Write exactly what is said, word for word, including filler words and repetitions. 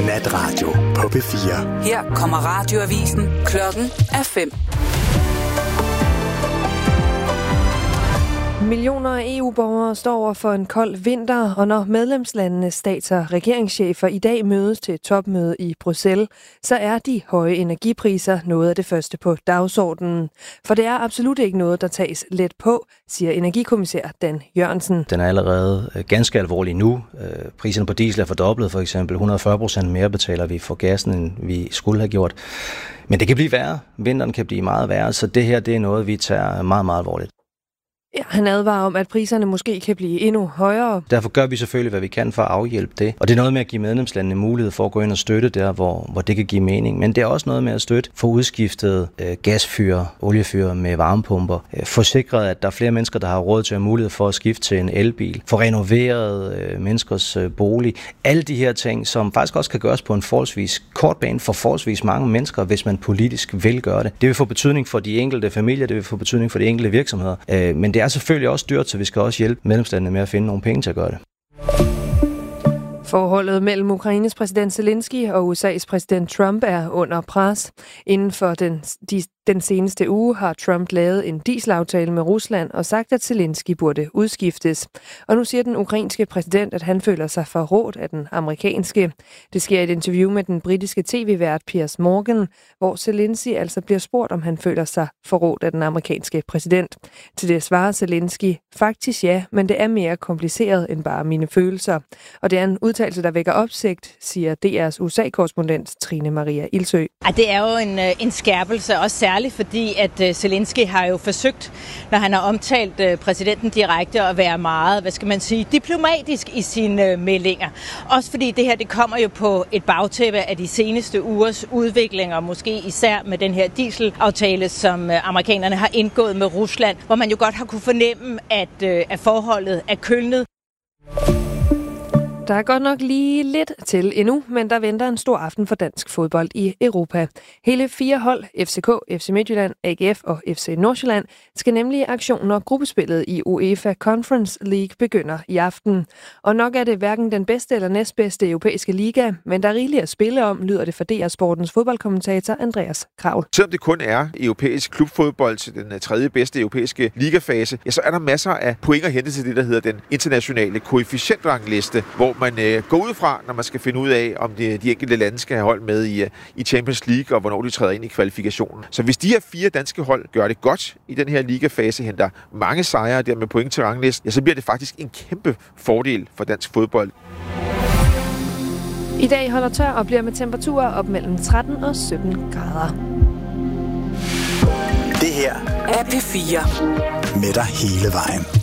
Natradio på P fire. Her kommer radioavisen. Klokken er fem. Millioner af E U-borgere står over for en kold vinter, og når medlemslandenes stats- og regeringschefer i dag mødes til topmøde i Bruxelles, så er de høje energipriser noget af det første på dagsordenen. For det er absolut ikke noget, der tages let på, siger energikommissær Dan Jørgensen. Den er allerede ganske alvorlig nu. Priserne på diesel er fordoblet, for eksempel. et hundrede og fyrre procent mere betaler vi for gassen, end vi skulle have gjort. Men det kan blive værre. Vinteren kan blive meget værre, så det her det er noget, vi tager meget, meget alvorligt. Ja, han advarer om, at priserne måske kan blive endnu højere. Derfor gør vi selvfølgelig, hvad vi kan for at afhjælpe det. Og det er noget med at give medlemslandene mulighed for at gå ind og støtte der, hvor, hvor det kan give mening. Men det er også noget med at støtte for udskiftet øh, gasfyr, oliefyr med varmepumper. Øh, få sikret, at der er flere mennesker, der har råd til at have mulighed for at skifte til en elbil. Få renoveret øh, menneskers øh, bolig. Alle de her ting, som faktisk også kan gøres på en forholdsvis kort bane for forholdsvis mange mennesker, hvis man politisk vil gøre det. Det vil få betydning for de enkelte familier, det vil få betydning for de enkelte virksomheder. Øh, men det er selvfølgelig også dyrt, så vi skal også hjælpe medlemslandene med at finde nogle penge til at gøre det. Forholdet mellem Ukraines præsident Zelensky og U S A's præsident Trump er under pres. Inden for den, de, den seneste uge har Trump lavet en dieselaftale med Rusland og sagt, at Zelensky burde udskiftes. Og nu siger den ukrainske præsident, at han føler sig forrådt af den amerikanske. Det sker i et interview med den britiske tv-vært Piers Morgan, hvor Zelensky altså bliver spurgt, om han føler sig forrådt af den amerikanske præsident. Til det svarer Zelensky, faktisk ja, men det er mere kompliceret end bare mine følelser. Og det er en udtalelse, der vækker opsigt, siger D R's U S A-korrespondent Trine Maria Ilsø. Ja, det er jo en, en skærpelse, også særligt fordi, at Zelensky har jo forsøgt, når han har omtalt præsidenten direkte, at være meget, hvad skal man sige, diplomatisk i sine meldinger. Også fordi det her, det kommer jo på et bagtæppe af de seneste ugers udviklinger, måske især med den her dieselaftale, som amerikanerne har indgået med Rusland, hvor man jo godt har kunne fornemme, at, at forholdet er kølnet. Der er godt nok lige lidt til endnu, men der venter en stor aften for dansk fodbold i Europa. Hele fire hold, F C K, F C Midtjylland, A G F og F C Nordsjælland, skal nemlig i aktion, når gruppespillet i UEFA Conference League begynder i aften. Og nok er det hverken den bedste eller næstbedste europæiske liga, men der er rigeligt at spille om, lyder det for D R Sportens fodboldkommentator Andreas Kravl. Selvom det kun er europæisk klubfodbold til den tredje bedste europæiske ligafase, ja, så er der masser af point at hente til det, der hedder den internationale koefficientrangliste, hvor man øh, går ud fra, når man skal finde ud af, om de, de enkelte lande skal have hold med i, i Champions League, og hvornår de træder ind i kvalifikationen. Så hvis de her fire danske hold gør det godt i den her ligafase, henter mange sejre der med point til ranglisten, ja, så bliver det faktisk en kæmpe fordel for dansk fodbold. I dag holder tør og bliver med temperaturer op mellem tretten og sytten grader. Det her er P fire. Med dig hele vejen.